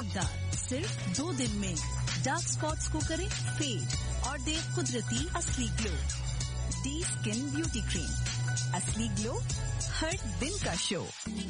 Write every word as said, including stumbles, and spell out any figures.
चमकदार सिर्फ दो दिन में। डार्क स्पॉट्स को करें फेड और दे कुदरती असली glow. D skin beauty cream, असली ग्लो हर दिन का शो।